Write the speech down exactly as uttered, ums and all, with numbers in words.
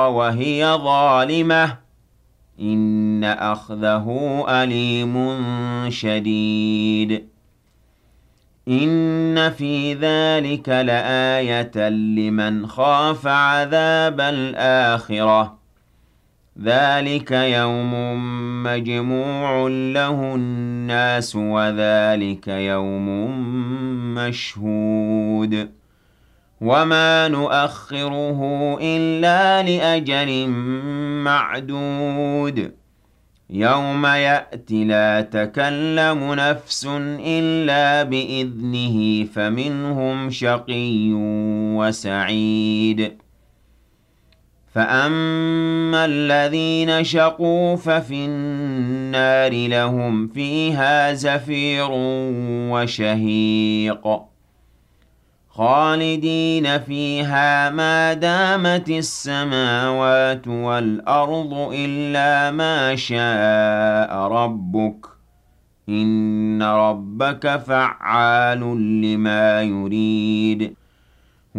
وهي ظالمة إن أخذه أليم شديد إن في ذلك لآية لمن خاف عذاب الآخرة ذلك يوم مجموع له الناس وذلك يوم مشهود وما نؤخره إلا لأجل معدود يوم يأتي لا تكلم نفس إلا بإذنه فمنهم شقي وسعيد فأما الذين شقوا ففي النار لهم فيها زفير وشهيق خالدين فيها ما دامت السماوات والأرض إلا ما شاء ربك إن ربك فعال لما يريد